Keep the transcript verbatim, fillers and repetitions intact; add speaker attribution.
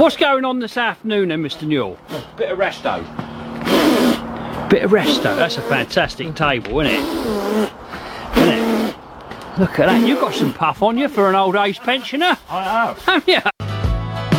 Speaker 1: What's going on this afternoon then, Mister Newell?
Speaker 2: Bit of resto.
Speaker 1: Bit of resto. That's a fantastic table, isn't it? Isn't it? Look at that. You've got some puff on you for an old age pensioner.
Speaker 2: I have.
Speaker 1: Haven't you?